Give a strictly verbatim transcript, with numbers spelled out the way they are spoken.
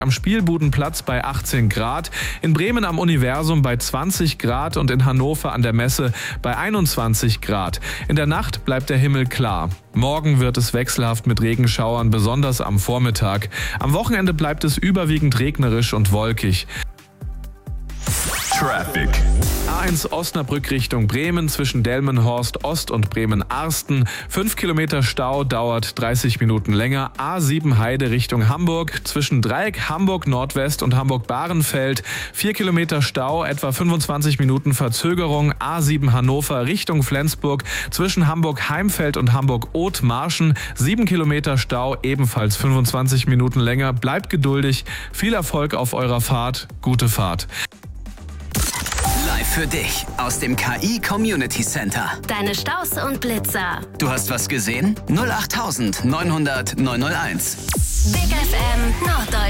Am Spielbudenplatz bei achtzehn Grad, in Bremen am Universum bei zwanzig Grad und in Hannover an der Messe bei einundzwanzig Grad. In der Nacht bleibt der Himmel klar. Morgen wird es wechselhaft mit Regenschauern, besonders am Vormittag. Am Wochenende bleibt es überwiegend regnerisch und wolkig. Traffic. A eins Osnabrück Richtung Bremen zwischen Delmenhorst Ost und Bremen-Arsten. fünf Kilometer Stau, dauert dreißig Minuten länger. A sieben Heide Richtung Hamburg zwischen Dreieck Hamburg Nordwest und Hamburg-Bahrenfeld. vier Kilometer Stau, etwa fünfundzwanzig Minuten Verzögerung. A sieben Hannover Richtung Flensburg zwischen Hamburg-Heimfeld und Hamburg-Othmarschen. sieben Kilometer Stau, ebenfalls fünfundzwanzig Minuten länger. Bleibt geduldig. Viel Erfolg auf eurer Fahrt. Gute Fahrt. Live für dich aus dem K I Community Center. Deine Staus und Blitzer. Du hast was gesehen? null acht neunhundert neunhundert neunhunderteins. Big F M Norddeutschland.